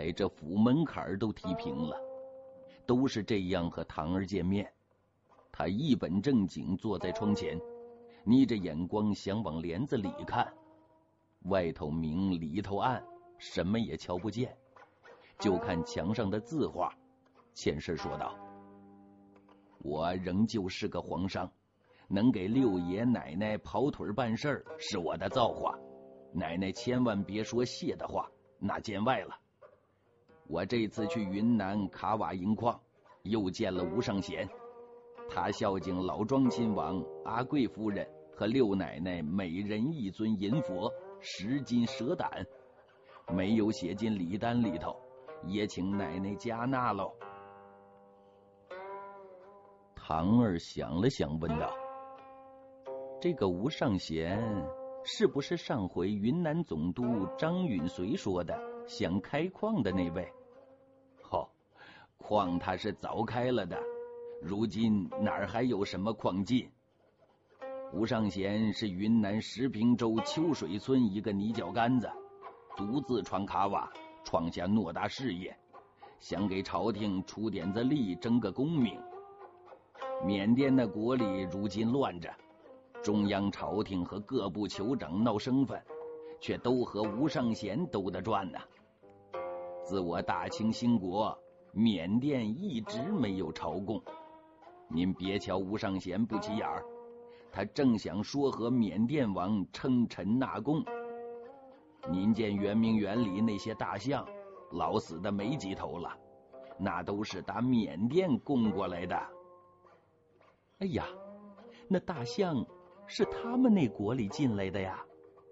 来这府门槛都踢平了，都是这样和堂儿见面。他一本正经坐在窗前，眯着眼光想往帘子里看，外头明里头暗，什么也瞧不见，就看墙上的字画。前世说道：我仍旧是个皇商，能给六爷奶奶跑腿办事儿是我的造化，奶奶千万别说谢的话，那见外了。我这次去云南卡瓦银矿，又见了吴尚贤，他孝敬老庄亲王阿贵夫人和六奶奶每人一尊银佛10斤蛇胆，没有写进礼单里头，也请奶奶加纳喽。堂儿想了想问道：这个吴尚贤是不是上回云南总督张允绥说的想开矿的那位？矿他是早开了的，如今哪儿还有什么矿进？吴尚贤是云南石屏州秋水村一个泥脚杆子，独自闯卡瓦，创下诺大事业，想给朝廷出点子力，争个功名。缅甸的国里如今乱着，中央朝廷和各部酋长闹生分，却都和吴尚贤兜得转呢。自我大清兴国，缅甸一直没有朝贡。您别瞧吴尚贤不起眼儿，他正想说和缅甸王称臣纳贡。您见圆明园里那些大象，老死的没几头了，那都是打缅甸供过来的。哎呀，那大象是他们那国里进来的呀！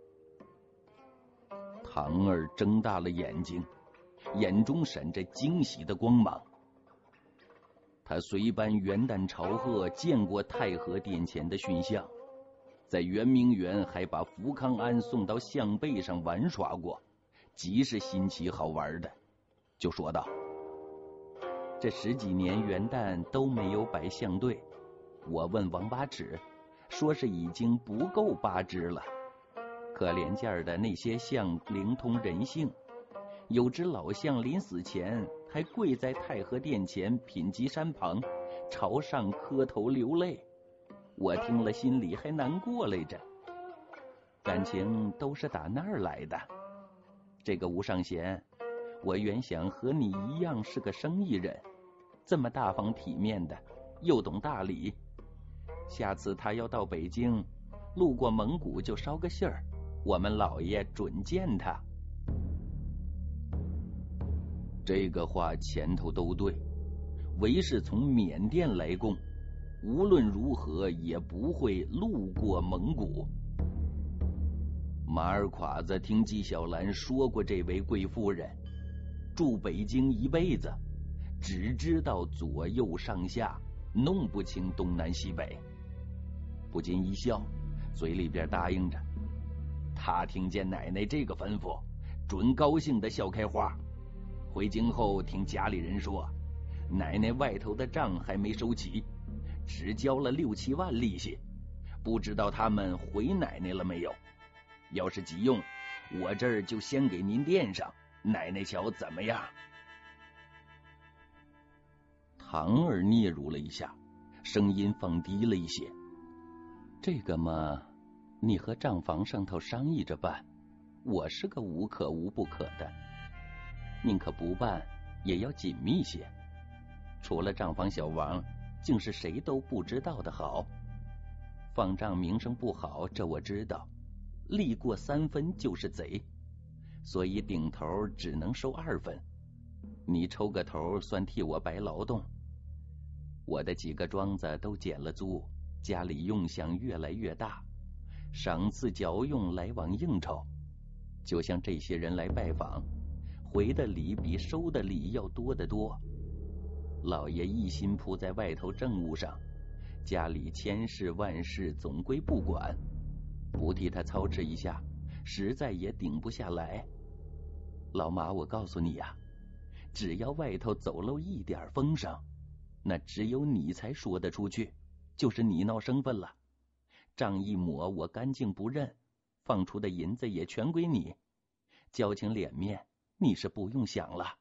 堂儿睁大了眼睛，眼中闪着惊喜的光芒。他随班元旦朝贺见过太和殿前的驯象，在圆明园还把福康安送到象背上玩耍过，极是新奇好玩的，就说道：这10几年元旦都没有摆象队，我问王八尺，说是已经不够8只了。可怜见的那些象灵通人性，有只老象临死前还跪在太和殿前品级山旁，朝上磕头流泪，我听了心里还难过来着。感情都是打那儿来的。这个吴尚贤，我原想和你一样是个生意人，这么大方体面的，又懂大礼。下次他要到北京，路过蒙古就捎个信儿，我们老爷准见他。这个话前头都对，唯是从缅甸来贡，无论如何也不会路过蒙古。马尔垮子听纪晓岚说过这位贵夫人，住北京一辈子，只知道左右上下，弄不清东南西北，不禁一笑，嘴里边答应着。他听见奶奶这个吩咐，准高兴的笑开花。回京后听家里人说，奶奶外头的账还没收齐，只交了6、7万利息，不知道他们回奶奶了没有。要是急用，我这儿就先给您垫上，奶奶瞧怎么样？堂儿嗫嚅了一下，声音放低了一些。这个嘛，你和账房上头商议着办，我是个无可无不可的，宁可不办也要紧密些。除了账房小王，竟是谁都不知道的好。放账名声不好，这我知道，利过3分就是贼，所以顶头只能收2分。你抽个头算替我白劳动。我的几个庄子都减了租，家里用项越来越大，赏赐嚼用来往应酬，就像这些人来拜访，回的礼比收的礼要多得多。老爷一心扑在外头政务上，家里千事万事总归不管，不替他操持一下，实在也顶不下来。老马，我告诉你呀，只要外头走漏一点风声，那只有你才说得出去，就是你闹生分了。账一抹，我干净不认，放出的银子也全归你，交情脸面你是不用想了。